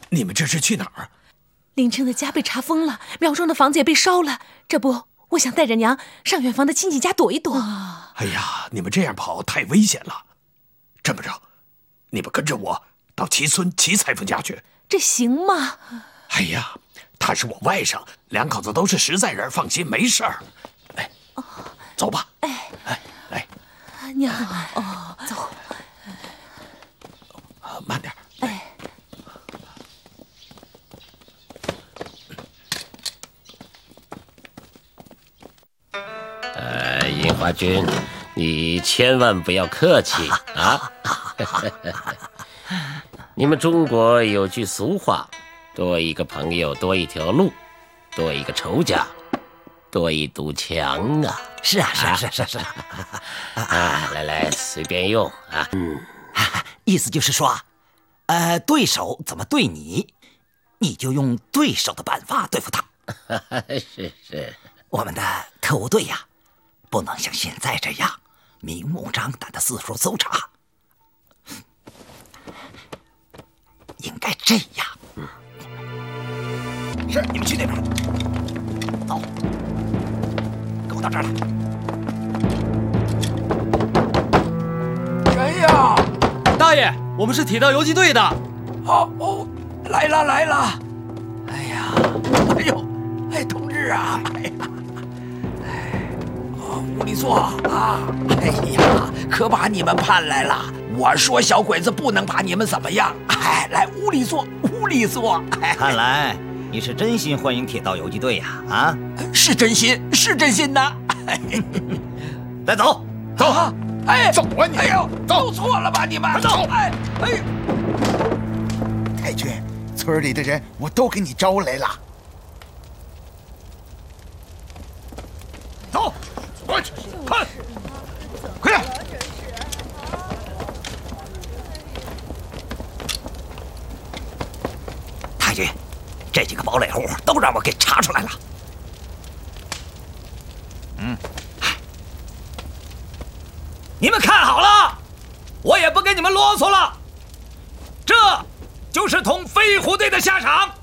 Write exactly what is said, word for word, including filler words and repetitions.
你们这是去哪儿？ 林城的家被查封了，苗庄的房子也被烧了。这不，我想带着娘上远房的亲戚家躲一躲。 啊、哎呀，你们这样跑太危险了。这么着，你们跟着我到齐村齐裁缝家去。 这行吗？ 哎呀，他是我外甥，两口子都是实在人，放心，没事儿。哎，哦、走吧。 哎哎哎， 娘，哦，走。 呃、慢点。 哎。 呃，樱花君，你千万不要客气啊！你们中国有句俗话，多一个朋友多一条路，多一个仇家多一堵墙啊！ 是啊，是啊，是啊，是啊，是啊！ 啊，来来，随便用啊。 嗯，意思就是说，呃，对手怎么对你，你就用对手的办法对付他。 是是， 我们的特务队呀，不能像现在这样明目张胆的四处搜查，应该这样。嗯，是，你们去那边，走，跟我到这儿来。 谁呀？ 大爷，我们是铁道游击队的。 哦哦，来了来了。哎呀，哎呦，哎，同志啊，哎呀，哎，哦，屋里坐啊，哎呀，可把你们盼来了。我说小鬼子不能把你们怎么样。哎，来屋里坐，屋里坐。哎， 看来你是真心欢迎铁道游击队呀！啊， 是真心，是真心的。 再走， 走。啊哎， 走啊你！ 哎呦， 走走错了吧你们？ 走！ 哎哎， 太君，村里的人我都给你招来了。 走，过去看，快点！ 太君，这几个堡垒户都让我给查出来了。嗯。你们看好了，我也不跟你们啰嗦了，这就是捅飞虎队的下场。